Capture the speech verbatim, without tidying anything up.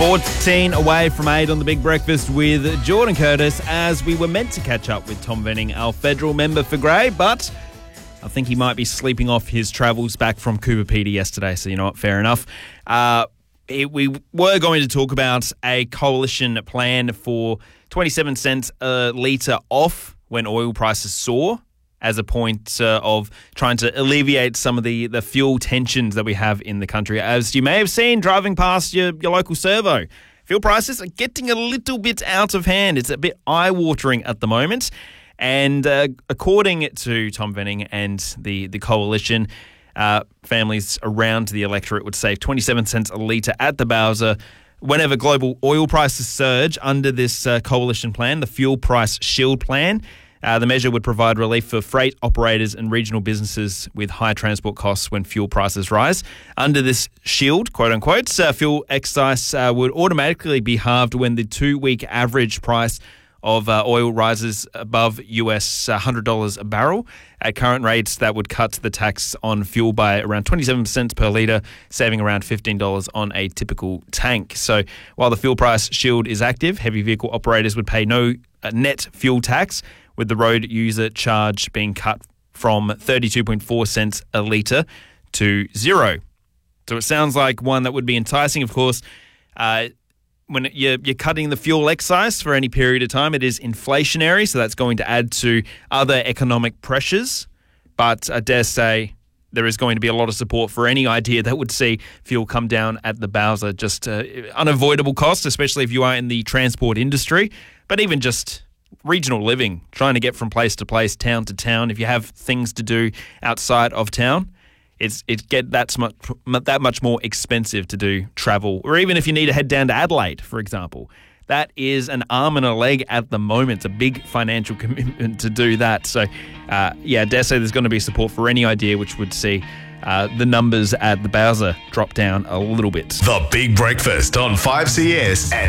fourteen away from eight on the Big Breakfast with Jordan Curtis, as we were meant to catch up with Tom Venning, our federal member for Grey, but I think he might be sleeping off his travels back from Coober Pedy yesterday, so you know what, fair enough. Uh, it, we were going to talk about a coalition plan for twenty-seven cents a litre off when oil prices soar, as a point uh, of trying to alleviate some of the, the fuel tensions that we have in the country. As you may have seen driving past your, your local servo, fuel prices are getting a little bit out of hand. It's a bit eye-watering at the moment. And uh, according to Tom Venning and the, the coalition, uh, families around the electorate would save twenty-seven cents a litre at the Bowser whenever global oil prices surge under this uh, coalition plan, the Fuel Price Shield Plan. Uh, the measure would provide relief for freight operators and regional businesses with high transport costs when fuel prices rise. Under this shield, quote unquote, uh, fuel excise uh, would automatically be halved when the two-week average price of uh, oil rises above U S one hundred dollars a barrel. At current rates, that would cut the tax on fuel by around twenty-seven cents per litre, saving around fifteen dollars on a typical tank. So while the fuel price shield is active, heavy vehicle operators would pay no uh, net fuel tax, with the road user charge being cut from thirty-two point four cents a litre to zero. So it sounds like one that would be enticing. Of course, uh, when you're, you're cutting the fuel excise for any period of time, it is inflationary, so that's going to add to other economic pressures. But I dare say there is going to be a lot of support for any idea that would see fuel come down at the Bowser. Just uh, unavoidable costs, especially if you are in the transport industry, but even just regional living, trying to get from place to place, town to town. If you have things to do outside of town, it's it get that much that much more expensive to do travel. Or even if you need to head down to Adelaide, for example, that is an arm and a leg at the moment. It's a big financial commitment to do that. So, uh, yeah, I dare say there's going to be support for any idea which would see uh, the numbers at the Bowser drop down a little bit. The Big Breakfast on five C S and